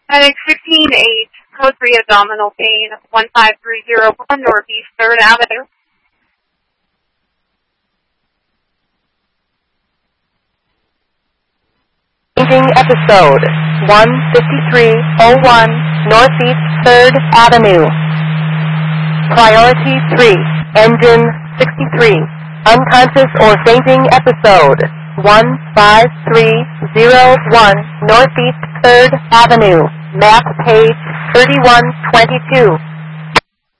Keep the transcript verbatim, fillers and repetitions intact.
Heading fifteen eight, code three abdominal pain, one five three zero one Northeast third Avenue. Changing episode, one fifty-three oh one Northeast third Avenue. Priority three, engine sixty-three. Unconscious or fainting episode, one five three zero one Northeast third Avenue. Map page thirty-one twenty-two.